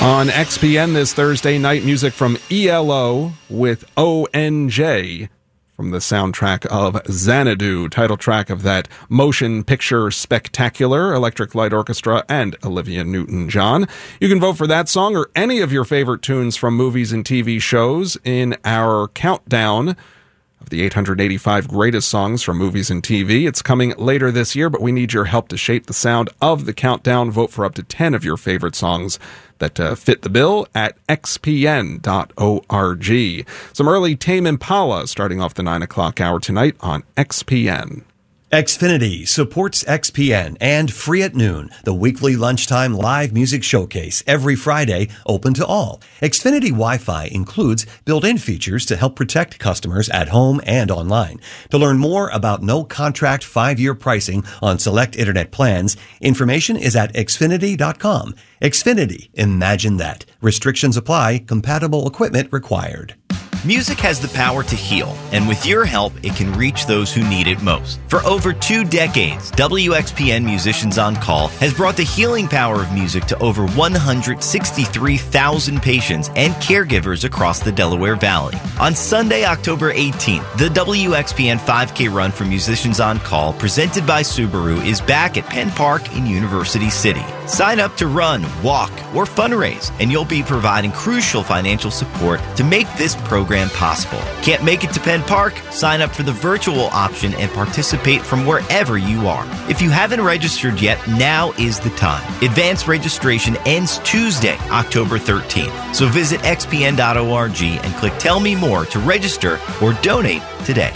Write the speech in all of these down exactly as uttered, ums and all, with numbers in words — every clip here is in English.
On X P N this Thursday night, music from E L O with O N J from the soundtrack of Xanadu, title track of that motion picture spectacular, Electric Light Orchestra and Olivia Newton-John. You can vote for that song or any of your favorite tunes from movies and T V shows in our countdown of the eight hundred eighty-five greatest songs from movies and T V. It's coming later this year, but we need your help to shape the sound of the countdown. Vote for up to ten of your favorite songs that uh, fit the bill at x p n dot org. Some early Tame Impala starting off the nine o'clock hour tonight on X P N. Xfinity supports X P N and Free at Noon, the weekly lunchtime live music showcase every Friday, open to all. Xfinity Wi-Fi includes built-in features to help protect customers at home and online. To learn more about no contract five-year pricing on select internet plans, information is at xfinity dot com. Xfinity, imagine that. Restrictions apply. Compatible equipment required. Music has the power to heal, and with your help, it can reach those who need it most. For over two decades, W X P N Musicians on Call has brought the healing power of music to over one hundred sixty-three thousand patients and caregivers across the Delaware Valley. On Sunday, October eighteenth, the W X P N five K Run for Musicians on Call, presented by Subaru, is back at Penn Park in University City. Sign up to run, walk, or fundraise, and you'll be providing crucial financial support to make this program possible. Can't make it to Penn Park? Sign up for the virtual option and participate from wherever you are. If you haven't registered yet, now is the time. Advanced registration ends Tuesday, October thirteenth. So visit x p n dot org and click Tell Me More to register or donate today.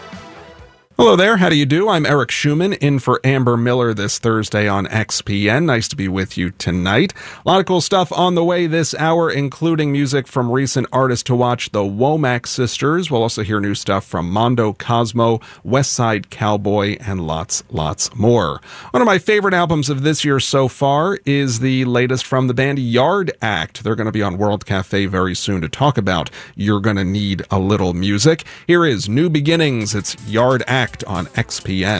Hello there, how do you do? I'm Eric Schumann, in for Amber Miller this Thursday on X P N. Nice to be with you tonight. A lot of cool stuff on the way this hour, including music from recent artists to watch, the Womack Sisters. We'll also hear new stuff from Mondo Cosmo, West Side Cowboy, and lots, lots more. One of my favorite albums of this year so far is the latest from the band Yard Act. They're going to be on World Cafe very soon to talk about You're Gonna Need a Little Music. Here is New Beginnings. It's Yard Act on X P N.